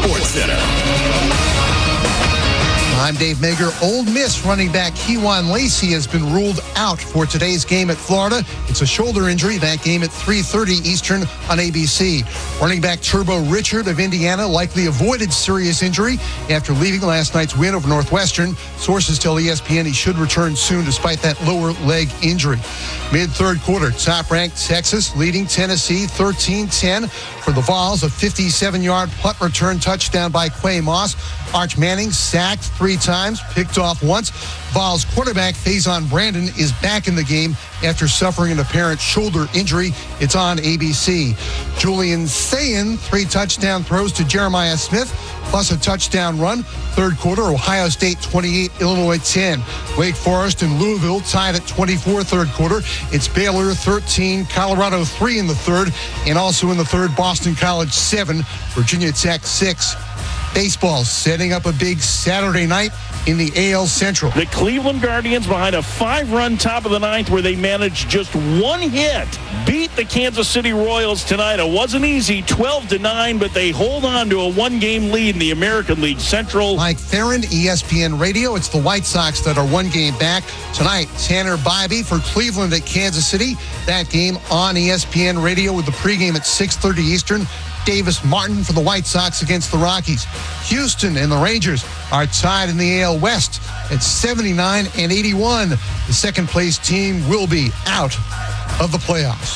Sports Center. I'm Dave Mager. Ole Miss running back Kewan Lacey has been ruled out for today's game at Florida. It's a shoulder injury. That game at 3:30 Eastern on ABC. Running back Turbo Richard of Indiana likely avoided serious injury after leaving last night's win over Northwestern. Sources tell ESPN he should return soon despite that lower leg injury. Mid-third quarter, top-ranked Texas leading Tennessee 13-10 for the Vols. A 57-yard punt return touchdown by Quay Moss. Arch Manning sacked 3 times, picked off once. Vols quarterback Faison Brandon is back in the game after suffering an apparent shoulder injury. It's on ABC. Julian Sayin, 3 touchdown throws to Jeremiah Smith, plus a touchdown run. Third quarter, Ohio State 28, Illinois 10. Wake Forest and Louisville tied at 24 third quarter. It's Baylor 13, Colorado 3 in the third, and also in the third, Boston College 7, Virginia Tech 6. Baseball setting up a big Saturday night in the AL Central. The Cleveland Guardians behind a 5-run top of the ninth where they managed just 1 hit. Beat the Kansas City Royals tonight. It wasn't easy, 12-9, but they hold on to a 1-game lead in the American League Central. Mike Theron, ESPN Radio. It's the White Sox that are 1 game back. Tonight, Tanner Bybee for Cleveland at Kansas City. That game on ESPN Radio with the pregame at 6:30 Eastern. Davis Martin for the White Sox against the Rockies. Houston and the Rangers are tied in the AL West at 79 and 81. The second-place team will be out of the playoffs.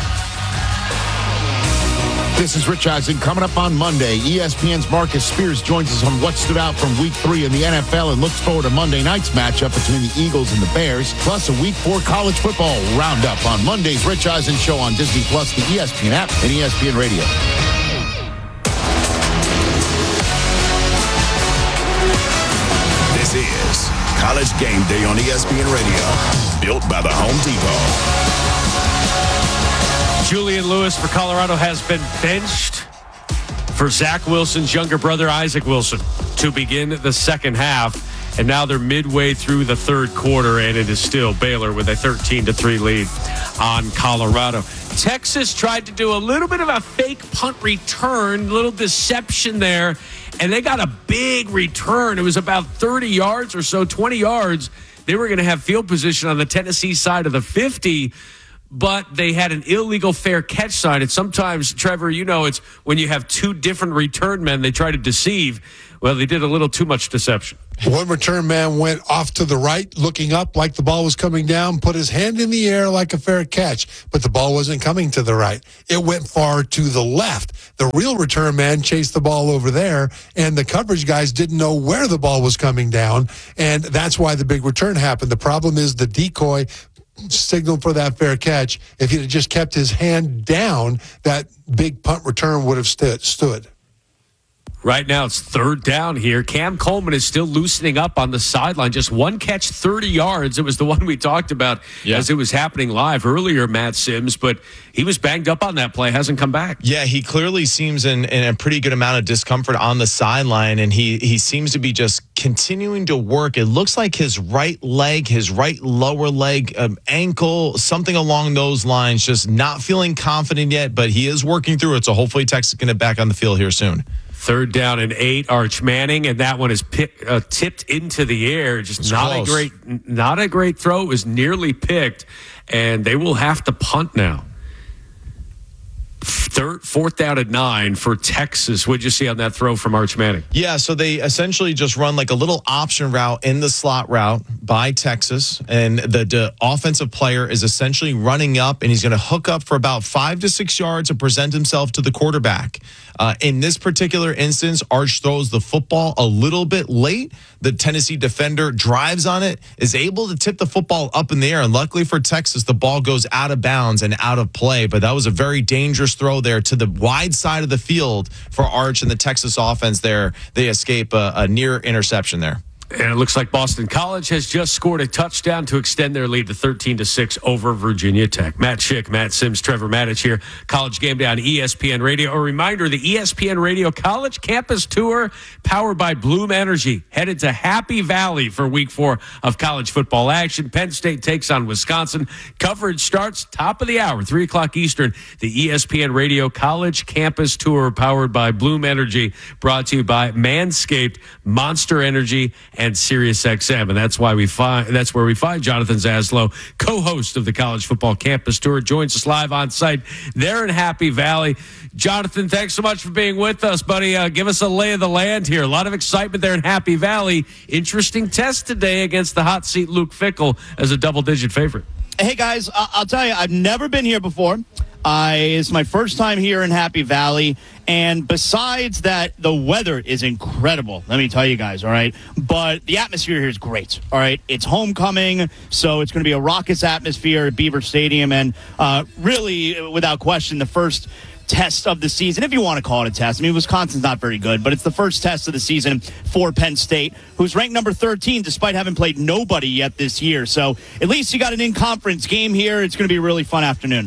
This is Rich Eisen. Coming up on Monday, ESPN's Marcus Spears joins us on what stood out from Week 3 in the NFL and looks forward to Monday night's matchup between the Eagles and the Bears, plus a Week 4 college football roundup on Monday's Rich Eisen Show on Disney+, the ESPN app, and ESPN Radio. This is College Game Day on ESPN Radio, built by the Home Depot. Julian Lewis for Colorado has been benched for Zach Wilson's younger brother, Isaac Wilson, to begin the second half. And now they're midway through the third quarter, and it is still Baylor with a 13-3 lead on Colorado. Texas tried to do a little bit of a fake punt return, little deception there, and they got a big return. It was about 30 yards or so, 20 yards. They were going to have field position on the Tennessee side of the 50, but they had an illegal fair catch sign. And sometimes, Trevor, you know, it's when you have 2 different return men, they try to deceive. Well, they did a little too much deception. One return man went off to the right, looking up like the ball was coming down, put his hand in the air like a fair catch, but the ball wasn't coming to the right. It went far to the left. The real return man chased the ball over there, and the coverage guys didn't know where the ball was coming down, and that's why the big return happened. The problem is the decoy signaled for that fair catch. If he had just kept his hand down, that big punt return would have stood. Right now, it's third down here. Cam Coleman is still loosening up on the sideline. Just 1 catch, 30 yards. It was the one we talked about as it was happening live earlier, Matt Sims, but he was banged up on that play, hasn't come back. Yeah, he clearly seems in a pretty good amount of discomfort on the sideline, and he seems to be just continuing to work. It looks like his right leg, his right lower leg, ankle, something along those lines, just not feeling confident yet, but he is working through it, so hopefully Texas can get back on the field here soon. Third down and 8, Arch Manning, and that one is tipped into the air. Just not a great throw. It was nearly picked, and they will have to punt now. Fourth down and 9 for Texas. What'd you see on that throw from Arch Manning? Yeah, so they essentially just run like a little option route in the slot route by Texas, and the offensive player is essentially running up, and he's going to hook up for about 5 to 6 yards and present himself to the quarterback. In this particular instance, Arch throws the football a little bit late. The Tennessee defender drives on it, is able to tip the football up in the air, and luckily for Texas, the ball goes out of bounds and out of play. But that was a very dangerous throw there to the wide side of the field for Arch and the Texas offense there. They escape a near interception there. And it looks like Boston College has just scored a touchdown to extend their lead to 13-6 over Virginia Tech. Matt Schick, Matt Sims, Trevor Maddich here. College Game Day on ESPN Radio. A reminder, the ESPN Radio College Campus Tour, powered by Bloom Energy, headed to Happy Valley for Week 4 of college football action. Penn State takes on Wisconsin. Coverage starts top of the hour, 3 o'clock Eastern. The ESPN Radio College Campus Tour, powered by Bloom Energy, brought to you by Manscaped, Monster Energy, and SiriusXM. And that's where we find Jonathan Zaslow, co-host of the College Football Campus Tour, joins us live on site there in Happy Valley. Jonathan, thanks so much for being with us, buddy. Give us a lay of the land here. A lot of excitement there in Happy Valley. Interesting test today against the hot seat Luke Fickell as a double-digit favorite. Hey, guys, I'll tell you, I've never been here before. It's my first time here in Happy Valley. And besides that, the weather is incredible. Let me tell you guys, all right? But the atmosphere here is great, all right? It's homecoming, so it's going to be a raucous atmosphere at Beaver Stadium. And really, without question, the first test of the season, if you want to call it a test. I mean, Wisconsin's not very good, but it's the first test of the season for Penn State, who's ranked number 13 despite having played nobody yet this year. So at least you got an in-conference game here. It's going to be a really fun afternoon.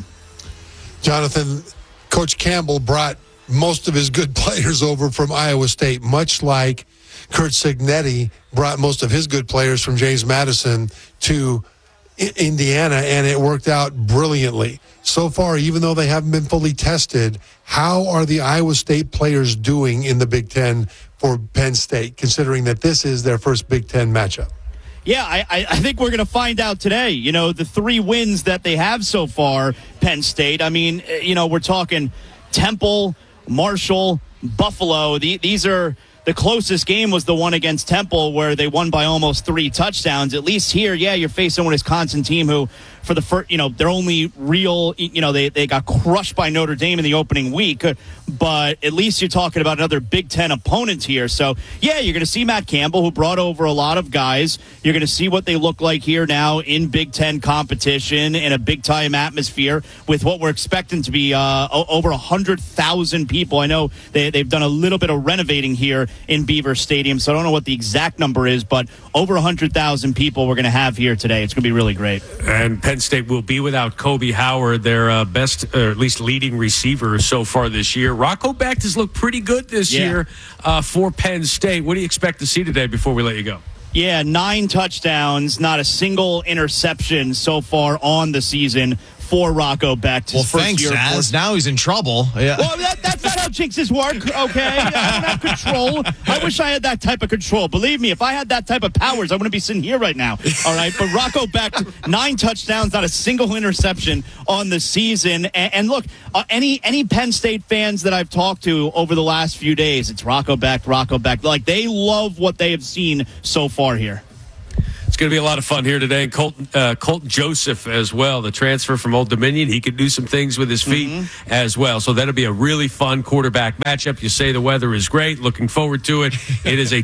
Jonathan, Coach Campbell brought most of his good players over from Iowa State, much like Curt Cignetti brought most of his good players from James Madison to Indiana, and it worked out brilliantly. So far, even though they haven't been fully tested, how are the Iowa State players doing in the Big Ten for Penn State, considering that this is their first Big Ten matchup? Yeah, I think we're going to find out today. You know, the 3 wins that they have so far, Penn State. I mean, you know, we're talking Temple, Marshall, Buffalo. These are the closest game was the one against Temple where they won by almost 3 touchdowns. At least here, yeah, you're facing a Wisconsin team who, for the first, you know, their only real, you know, they got crushed by Notre Dame in the opening week. But at least you're talking about another Big Ten opponent here. So, yeah, you're going to see Matt Campbell, who brought over a lot of guys. You're going to see what they look like here now in Big Ten competition in a big-time atmosphere with what we're expecting to be over 100,000 people. I know they've done a little bit of renovating here in Beaver Stadium, so I don't know what the exact number is, but over 100,000 people we're going to have here today. It's going to be really great. And Penn State will be without Kobe Howard, their best, or at least leading receiver so far this year. Rocco Becht has looked pretty good this year for Penn State. What do you expect to see today before we let you go? Yeah, 9 touchdowns, not a single interception so far on the season for Rocco Becht. Well, thanks, Zaz. Now he's in trouble. Yeah. Well, that's not how jinxes work, okay? I don't have control. I wish I had that type of control. Believe me, if I had that type of powers, I wouldn't be sitting here right now, all right? But Rocco Becht, 9 touchdowns, not a single interception on the season. And look, any Penn State fans that I've talked to over the last few days, it's Rocco Becht. Like, they love what they have seen so far here. It's going to be a lot of fun here today. Colton Joseph as well, the transfer from Old Dominion. He can do some things with his feet as well. So that'll be a really fun quarterback matchup. You say the weather is great. Looking forward to it. It is a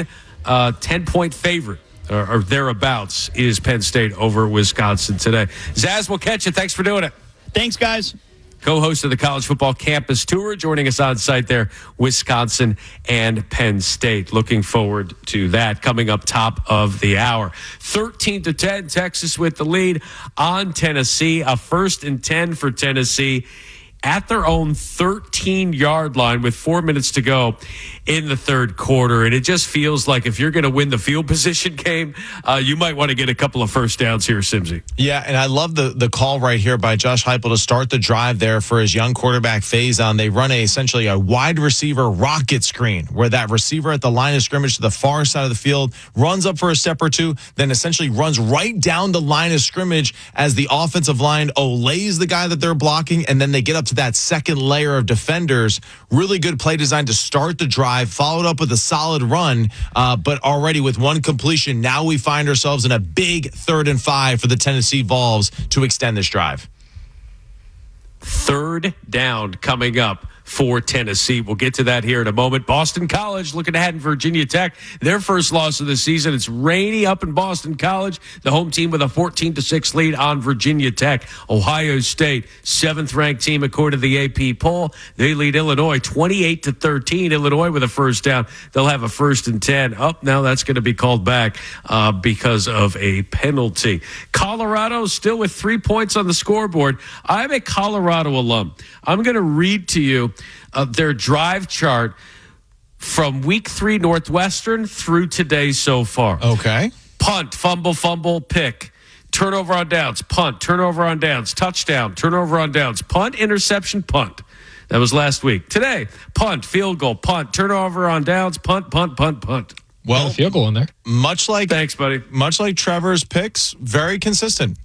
10-point favorite or thereabouts is Penn State over Wisconsin today. Zaz, we'll catch you. Thanks for doing it. Thanks, guys. Co-host of the College Football Campus Tour, joining us on site there, Wisconsin and Penn State. Looking forward to that coming up top of the hour. 13-10, Texas with the lead on Tennessee. A 1st and 10 for Tennessee at their own 13-yard line with 4 minutes to go in the third quarter. And it just feels like if you're going to win the field position game, you might want to get a couple of first downs here, Simsy. Yeah, and I love the call right here by Josh Heupel to start the drive there for his young quarterback Faison. They run essentially a wide receiver rocket screen where that receiver at the line of scrimmage to the far side of the field runs up for a step or two, then essentially runs right down the line of scrimmage as the offensive line olays the guy that they're blocking, and then they get up to that second layer of defenders. Really good play design to start the drive, followed up with a solid run, but already with one completion, now we find ourselves in a big 3rd and 5 for the Tennessee Vols to extend this drive. 3rd down coming up for Tennessee. We'll get to that here in a moment. Boston College looking ahead in Virginia Tech. Their first loss of the season. It's rainy up in Boston College. The home team with a 14-6 lead on Virginia Tech. Ohio State, 7th-ranked team according to the AP poll. They lead Illinois 28-13. Illinois with a first down. They'll have a 1st and 10. Now that's going to be called back because of a penalty. Colorado still with 3 points on the scoreboard. I'm a Colorado alum. I'm going to read to you their drive chart from week 3 Northwestern through today so far. Okay. Punt, fumble, pick. Turnover on downs, punt, turnover on downs, touchdown, turnover on downs, punt, interception, punt. That was last week. Today, punt, field goal, punt, turnover on downs, punt. Well, field goal in there. Thanks, buddy. Much like Trevor's picks, very consistent.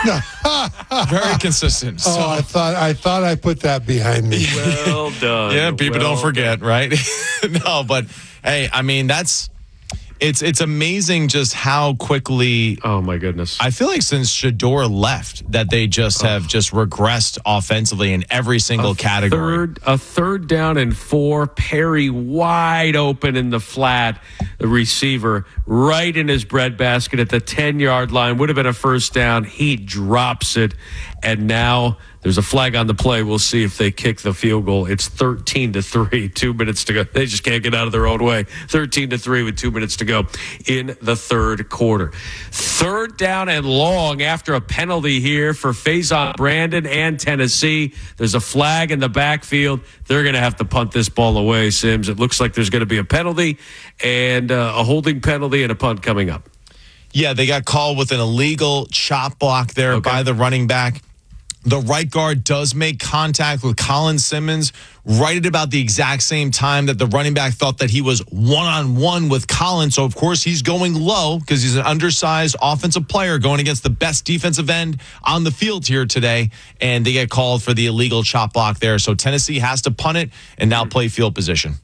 Very consistent. So, I thought I put that behind me. Well done. yeah, people don't forget, right? No, but hey, I mean, it's amazing just how quickly. Oh my goodness! I feel like since Shedeur left, that they just have just regressed offensively in every single category. A third down and 4. Perry wide open in the flat. The receiver right in his breadbasket at the 10-yard line. Would have been a first down. He drops it, and now there's a flag on the play. We'll see if they kick the field goal. It's 13-3, 2 minutes to go. They just can't get out of their own way. 13-3 with 2 minutes to go in the third quarter. Third down and long after a penalty here for Faison Brandon and Tennessee. There's a flag in the backfield. They're going to have to punt this ball away, Sims. It looks like there's going to be a penalty and a holding penalty and a punt coming up. Yeah, they got called with an illegal chop block there by the running back. The right guard does make contact with Colin Simmons right at about the exact same time that the running back thought that he was one-on-one with Colin. So, of course, he's going low because he's an undersized offensive player going against the best defensive end on the field here today. And they get called for the illegal chop block there. So Tennessee has to punt it and now play field position.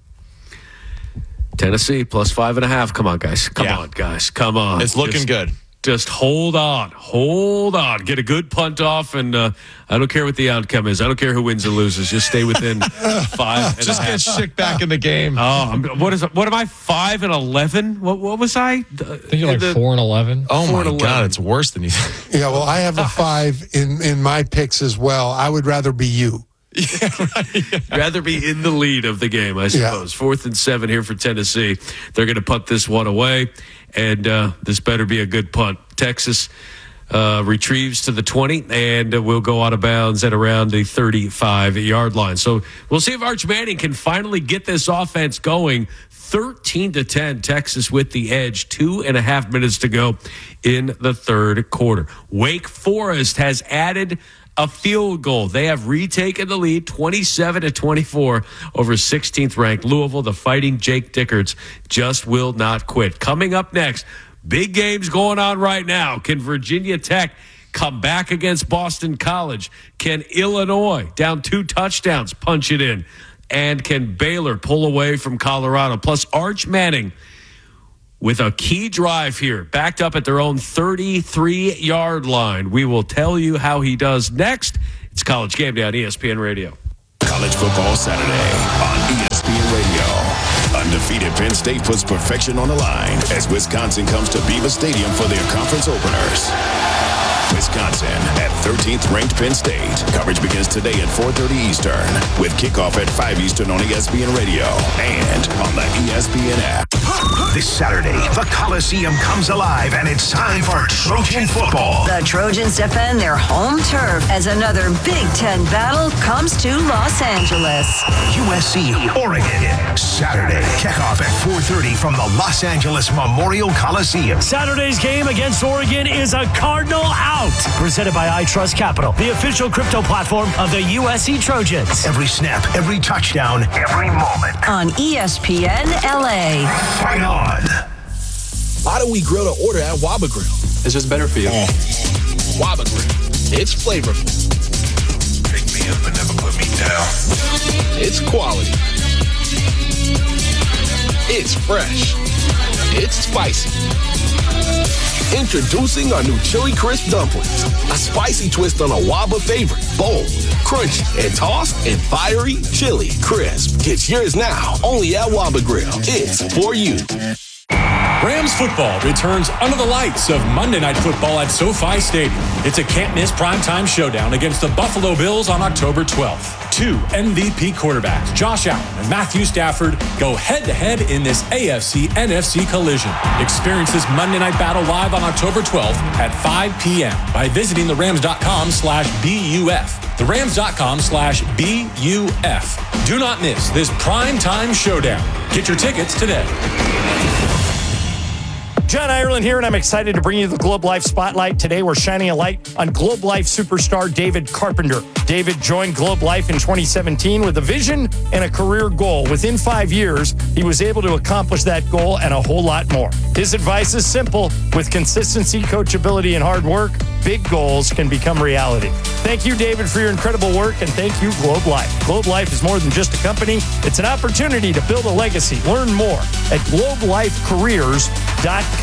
Tennessee plus 5.5. Come on, guys. Come on. It's looking good. Just hold on. Get a good punt off, and I don't care what the outcome is. I don't care who wins or loses. Just stay within 5. Just get Schick back in the game. Oh, what am I? 5-11? What was I? I think you're like 4-11. Oh my God, it's worse than you think. Yeah, well, I have a 5 in my picks as well. I would rather be you. Yeah, right. Rather be in the lead of the game, I suppose. 4th and 7 here for Tennessee. They're going to punt this one away, and this better be a good punt. Texas retrieves to the 20, and will go out of bounds at around the 35-yard line. So we'll see if Arch Manning can finally get this offense going. 13-10, Texas with the edge. 2.5 minutes to go in the third quarter. Wake Forest has added a field goal. They have retaken the lead 27-24 over 16th ranked Louisville. The Fighting Jake Dickards just will not quit. Coming up next, big games going on right now. Can Virginia Tech come back against Boston College? Can Illinois, down 2 touchdowns, punch it in? And can Baylor pull away from Colorado? Plus Arch Manning with a key drive here, backed up at their own 33-yard line. We will tell you how he does next. It's College Game Day on ESPN Radio. College football Saturday on ESPN Radio. Undefeated Penn State puts perfection on the line as Wisconsin comes to Beaver Stadium for their conference openers. Wisconsin at 13th ranked Penn State. Coverage begins today at 4:30 Eastern with kickoff at 5 Eastern on ESPN Radio and on the ESPN app. This Saturday, the Coliseum comes alive and it's time for Trojan football. The Trojans defend their home turf as another Big Ten battle comes to Los Angeles. USC, Oregon. Saturday, kickoff at 4:30 from the Los Angeles Memorial Coliseum. Saturday's game against Oregon is a Cardinal out. Presented by iTrust Capital, the official crypto platform of the USC Trojans. Every snap, every touchdown, every moment. On ESPN LA. Fight on. Why do we grill to order at Waba Grill? It's just better for you. Waba Grill. It's flavorful. Pick me up and never put me down. It's quality. It's fresh. It's spicy. Introducing our new Chili Crisp Dumplings. A spicy twist on a Waba favorite. Bold, crunchy, and tossed in fiery Chili Crisp. Get yours now, only at Waba Grill. It's for you. Rams football returns under the lights of Monday Night Football at SoFi Stadium. It's a can't-miss primetime showdown against the Buffalo Bills on October 12th. Two MVP quarterbacks, Josh Allen and Matthew Stafford, go head-to-head in this AFC-NFC collision. Experience this Monday Night battle live on October 12th at 5 p.m. by visiting therams.com/BUF. therams.com/BUF. Do not miss this primetime showdown. Get your tickets today. John Ireland here, and I'm excited to bring you the Globe Life Spotlight. Today, we're shining a light on Globe Life superstar David Carpenter. David joined Globe Life in 2017 with a vision and a career goal. Within 5 years, he was able to accomplish that goal and a whole lot more. His advice is simple. With consistency, coachability, and hard work, big goals can become reality. Thank you, David, for your incredible work, and thank you, Globe Life. Globe Life is more than just a company. It's an opportunity to build a legacy. Learn more at globelifecareers.com.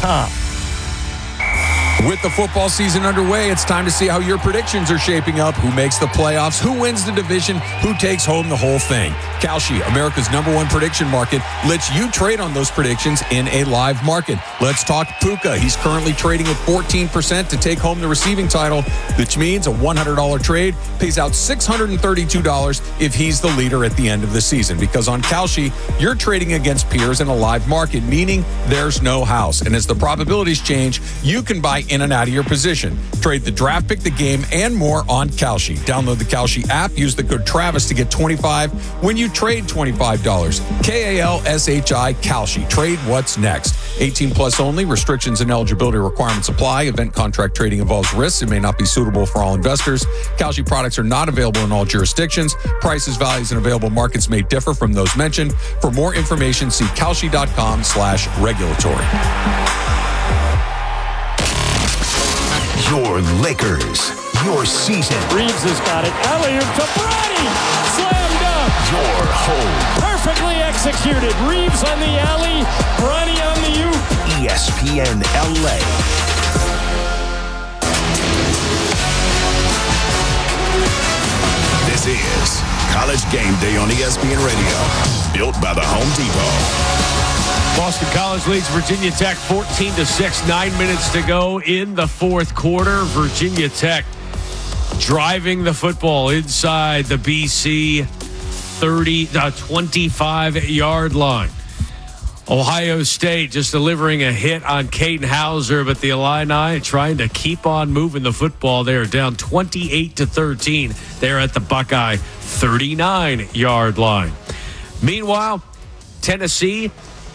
With the football season underway, it's time to see how your predictions are shaping up, who makes the playoffs, who wins the division, who takes home the whole thing. Kalshi, America's #1 prediction market, lets you trade on those predictions in a live market. Let's talk Puka. He's currently trading at 14% to take home the receiving title, which means a $100 trade pays out $632 if he's the leader at the end of the season. Because on Kalshi, you're trading against peers in a live market, meaning there's no house. And as the probabilities change, you can buy in and out of your position. Trade the draft pick, the game, and more on Kalshi. Download the Kalshi app. Use the code Travis to get $25 when you trade $25. KALSHI Kalshi. Trade what's next. 18 plus only. Restrictions and eligibility requirements apply. Event contract trading involves risks. It may not be suitable for all investors. Kalshi products are not available in all jurisdictions. Prices, values, and available markets may differ from those mentioned. For more information, see kalshi.com/regulatory. Your Lakers, your season. Reeves has got it. Alley-oop to Bronny. Slam dunk. Your home. Perfectly executed. Reeves on the alley. Bronny on the oop. ESPN LA. This is College Game Day on ESPN Radio. Built by the Home Depot. Boston College leads Virginia Tech 14-6. 9 minutes to go in the fourth quarter. Virginia Tech driving the football inside the BC 25-yard line. Ohio State just delivering a hit on Caden Hauser, but the Illini trying to keep on moving the football. They are down 28-13. They're at the Buckeye 39-yard line. Meanwhile, Tennessee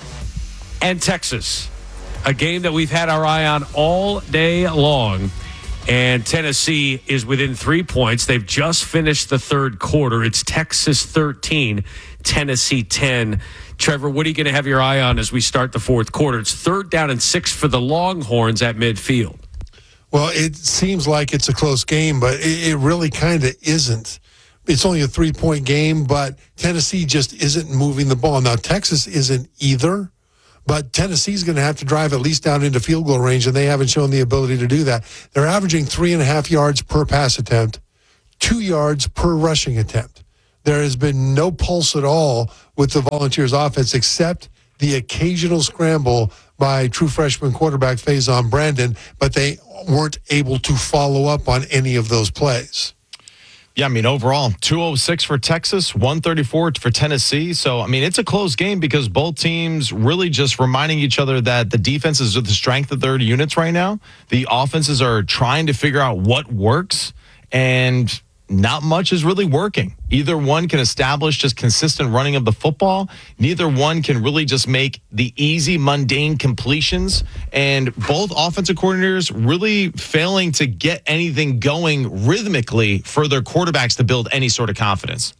and Texas, a game that we've had our eye on all day long. And Tennessee is within 3 points. They've just finished the third quarter. It's Texas 13, Tennessee 10. Trevor, what are you going to have your eye on as we start the fourth quarter? It's 3rd down and 6 for the Longhorns at midfield. Well, it seems like it's a close game, but it really kind of isn't. It's only a 3-point game, but Tennessee just isn't moving the ball. Now, Texas isn't either. But Tennessee's going to have to drive at least down into field goal range, and they haven't shown the ability to do that. They're averaging 3.5 yards per pass attempt, 2 yards per rushing attempt. There has been no pulse at all with the Volunteers offense except the occasional scramble by true freshman quarterback Faison Brandon, but they weren't able to follow up on any of those plays. Yeah, I mean, overall, 206 for Texas, 134 for Tennessee. So, I mean, it's a close game because both teams really just reminding each other that the defenses are the strength of their units right now. The offenses are trying to figure out what works, and not much is really working. Either one can establish just consistent running of the football. Neither one can really just make the easy, mundane completions. And both offensive coordinators really failing to get anything going rhythmically for their quarterbacks to build any sort of confidence.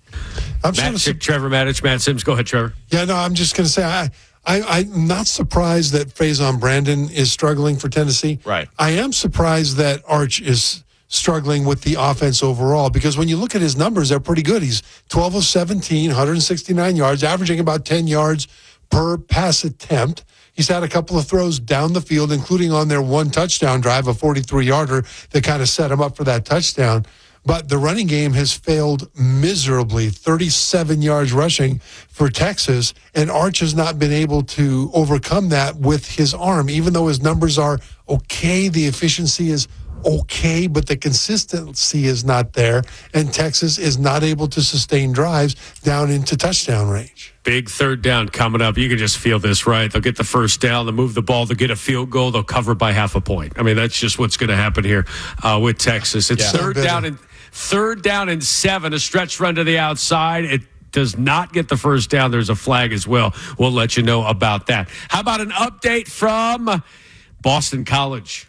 Trevor Maddich, Matt Sims. Go ahead, Trevor. Yeah, no, I'm just going to say I'm not surprised that Faison Brandon is struggling for Tennessee. Right. I am surprised that Arch is struggling with the offense overall, because when you look at his numbers, they're pretty good. He's 12 of 17, 169 yards, averaging about 10 yards per pass attempt. He's had a couple of throws down the field, including on their one touchdown drive, a 43-yarder that kind of set him up for that touchdown. But the running game has failed miserably, 37 yards rushing for Texas, and Arch has not been able to overcome that with his arm. Even though his numbers are okay, the efficiency is okay, but the consistency is not there, and Texas is not able to sustain drives down into touchdown range. Big third down coming up. You can just feel this, right? They'll get the first down, they'll move the ball, they'll get a field goal, they'll cover by half a point. I mean, that's just what's going to happen here with Texas. It's third down and 7, a stretch run to the outside. It does not get the first down. There's a flag as well. We'll let you know about that. How about an update from Boston College?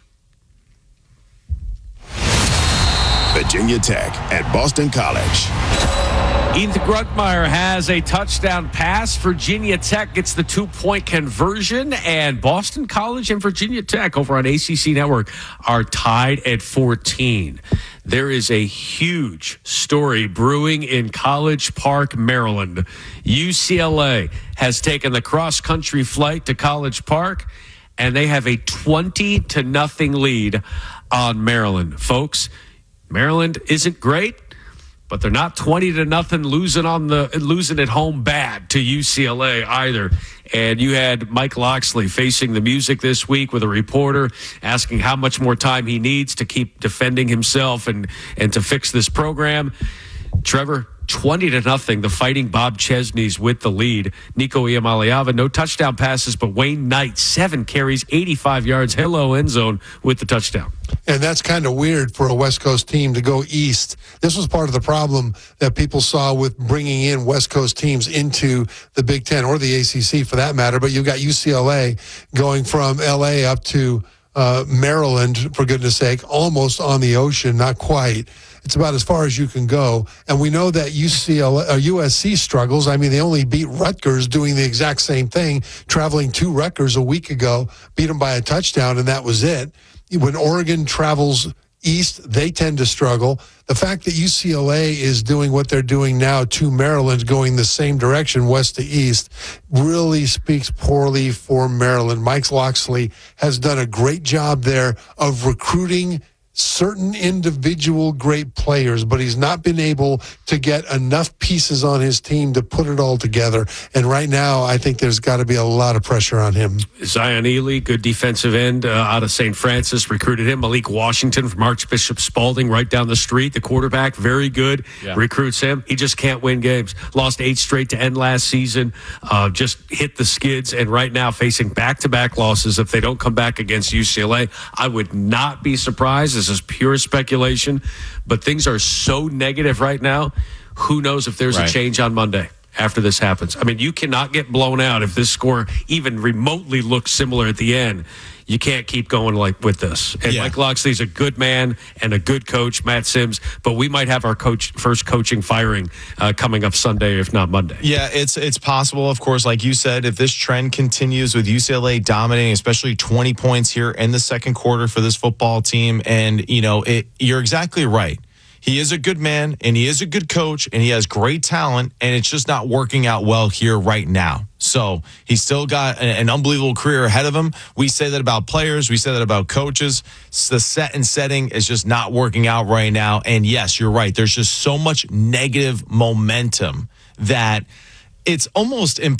Virginia Tech at Boston College. Ethan Grunkemeyer has a touchdown pass. Virginia Tech gets the 2-point conversion, and Boston College and Virginia Tech over on ACC Network are tied at 14. There is a huge story brewing in College Park, Maryland. UCLA has taken the cross-country flight to College Park, and they have a 20-0 lead on Maryland. Folks, Maryland isn't great, but they're not 20-0 losing at home bad to UCLA either. And you had Mike Loxley facing the music this week with a reporter asking how much more time he needs to keep defending himself and to fix this program. Trevor, 20-0. The Fighting Bob Chesney's with the lead. Nico Iamaleava, no touchdown passes, but Wayne Knight, 7 carries, 85 yards, hello end zone with the touchdown. And that's kind of weird for a West Coast team to go east. This was part of the problem that people saw with bringing in West Coast teams into the Big Ten or the ACC for that matter. But you've got UCLA going from L.A. up to Maryland, for goodness sake, almost on the ocean, not quite. It's about as far as you can go. And we know that USC struggles. I mean, they only beat Rutgers doing the exact same thing, traveling to Rutgers a week ago, beat them by a touchdown, and that was it. When Oregon travels east, they tend to struggle. The fact that UCLA is doing what they're doing now to Maryland, going the same direction, west to east, really speaks poorly for Maryland. Mike Loxley has done a great job there of recruiting certain individual great players, but he's not been able to get enough pieces on his team to put it all together. And right now, I think there's got to be a lot of pressure on him. Zion Ely, good defensive end out of St. Francis, recruited him. Malik Washington from Archbishop Spalding right down the street, the quarterback, very good, recruits him. He just can't win games. Lost 8 straight to end last season, just hit the skids, and right now facing back-to-back losses. If they don't come back against UCLA, I would not be surprised. This is pure speculation, but things are so negative right now. Who knows if there's a change on Monday after this happens? I mean, you cannot get blown out if this score even remotely looks similar at the end. You can't keep going like with this. And Mike Loxley's a good man and a good coach, Matt Sims, but we might have our first coaching firing coming up Sunday, if not Monday. Yeah, it's possible, of course, like you said, if this trend continues with UCLA dominating, especially 20 points here in the second quarter for this football team. And, you're exactly right. He is a good man, and he is a good coach, and he has great talent, and it's just not working out well here right now. So he's still got an unbelievable career ahead of him. We say that about players. We say that about coaches. The set and setting is just not working out right now. And yes, you're right. There's just so much negative momentum that it's almost impossible